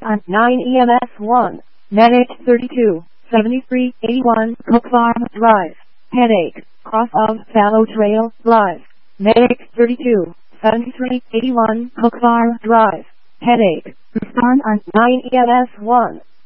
on 9 EMS 1. Medic 32, 7381 Cook Farm Drive. Headache, cross of Fallow Trail, Live. Medic 32, 7381 Cook Farm Drive. Headache, respond on 9 EMS 1.